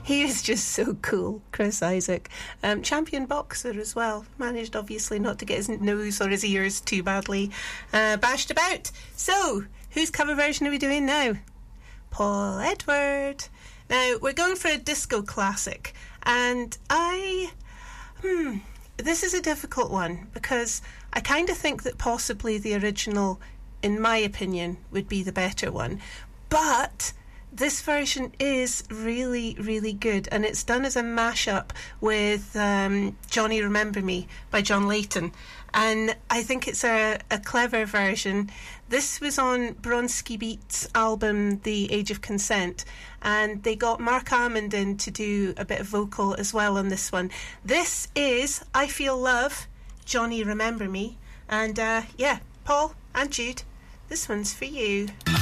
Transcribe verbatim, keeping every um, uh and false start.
He is just so cool, Chris Isaak. Um, champion boxer as well. Managed, obviously, not to get his nose or his ears too badly uh, bashed about. So, whose cover version are we doing now? Paul Edward. Now, we're going for a disco classic. And I... Hmm... This is a difficult one, because I kind of think that possibly the original, in my opinion, would be the better one. But this version is really, really good, and it's done as a mashup with um, Johnny Remember Me by John Layton. And I think it's a, a clever version. This was on Bronski Beat's album The Age of Consent, and they got Mark Almond in to do a bit of vocal as well on this one. This is I Feel Love, Johnny Remember Me. And uh, yeah, Paul and Jude, this one's for you.